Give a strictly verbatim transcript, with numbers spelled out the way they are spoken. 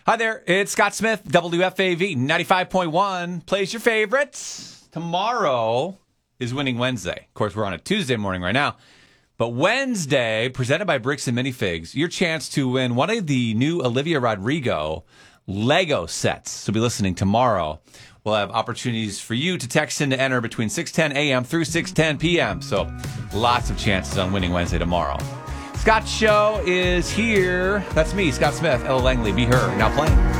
Hi there, it's Scott Smith, W F A V ninety-five point one. Plays your favorites. Tomorrow is Winning Wednesday. Of course, we're on a Tuesday morning right now. But Wednesday, presented by Bricks and Minifigs, your chance to win one of the new Olivia Rodrigo Lego sets. So be listening tomorrow. We'll have opportunities for you to text in to enter between six ten a.m. through six ten p.m. So lots of chances on Winning Wednesday tomorrow. Scott's show is here. That's me, Scott Smith, Ella Langley, Be Her, now playing.